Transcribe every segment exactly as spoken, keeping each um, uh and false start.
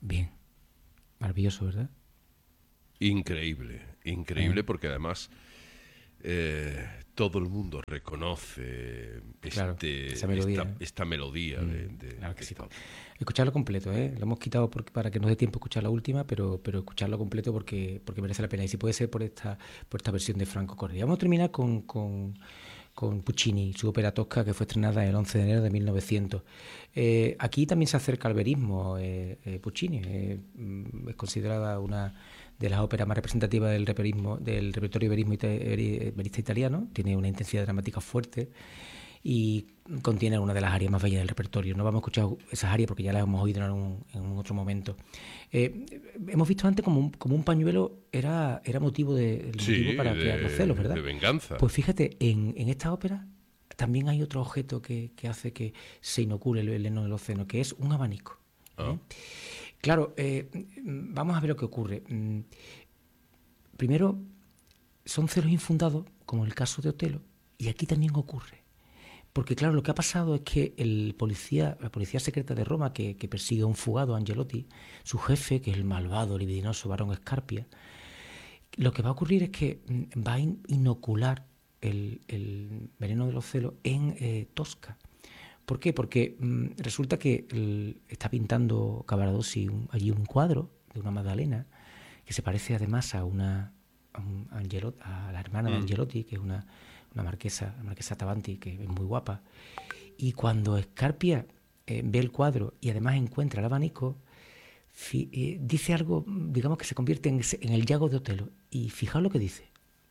Bien. Maravilloso, ¿verdad? Increíble, increíble, Eh. porque además eh, todo el mundo reconoce Claro, este, esa melodía, esta, ¿eh? esta melodía Mm, de, de, claro de que sí. esta ópera. Escucharlo completo, ¿eh? Lo hemos quitado por- para que nos dé tiempo a escuchar la última, pero, pero escucharlo completo porque, porque merece la pena. Y si puede ser por esta, por esta versión de Franco Correa. Vamos a terminar con, con, con Puccini, su ópera Tosca, que fue estrenada el once de enero de mil novecientos. Eh, aquí también se acerca al verismo eh, eh, Puccini. Eh, mm, es considerada una de las óperas más representativas del reperismo, del repertorio verismo ita- eri- verista italiano. Tiene una intensidad dramática fuerte y contiene una de las áreas más bellas del repertorio. No vamos a escuchar esas áreas porque ya las hemos oído en, un, en un otro momento. Eh, hemos visto antes como un, como un pañuelo era, era motivo, de, el Sí, motivo para crear los celos, de, ¿verdad? de venganza. Pues fíjate, en, en esta ópera también hay otro objeto que, que hace que se inocule el veneno del océano, que es un abanico. ¿eh? Ah. Claro, eh, vamos a ver lo que ocurre. Primero, son celos infundados, como en el caso de Otelo, y aquí también ocurre. Porque claro, lo que ha pasado es que el policía, la policía secreta de Roma que, que persigue a un fugado, Angelotti, su jefe, que es el malvado, libidinoso barón Scarpia, lo que va a ocurrir es que va a inocular el, el veneno de los celos en eh, Tosca. ¿Por qué? Porque mmm, resulta que el, está pintando Cavaradossi un, allí un cuadro de una Magdalena que se parece además a una a, un Angelot, a la hermana mm. de Angelotti, que es una, una marquesa, la marquesa Tabanti, que es muy guapa. Y cuando Scarpia eh, ve el cuadro y además encuentra el abanico, fi, eh, dice algo, digamos que se convierte en, en el Yago de Otelo. Y fijaos lo que dice.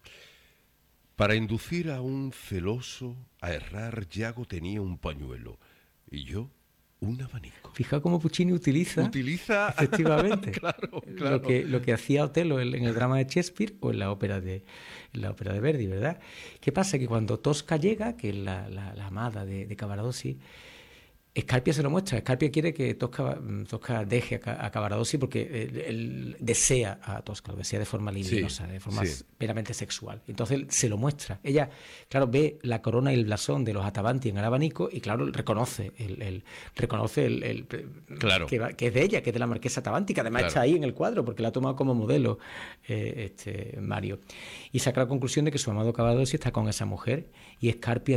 Para inducir a un celoso a errar, Yago tenía un pañuelo y yo un abanico. Fijaos cómo Puccini utiliza, utiliza efectivamente claro, claro. Lo, que, lo que hacía Otelo en, en el drama de Shakespeare o en la ópera de, en la ópera de Verdi, ¿verdad? ¿Qué pasa? Que cuando Tosca llega, que es la, la, la amada de, de Cavaradossi, Scarpia se lo muestra. Scarpia quiere que Tosca, Tosca deje a, a Cavaradossi porque él, él desea a Tosca, lo desea de forma libidinosa, sí, de forma sí. meramente sexual. Entonces él se lo muestra. Ella, claro, ve la corona y el blasón de los Atabanti en el abanico y, claro, reconoce el, el reconoce el, el claro. que, que es de ella, que es de la marquesa Atabanti, que además claro. está ahí en el cuadro porque la ha tomado como modelo eh, este Mario. Y saca la conclusión de que su amado Cavaradossi está con esa mujer y Scarpia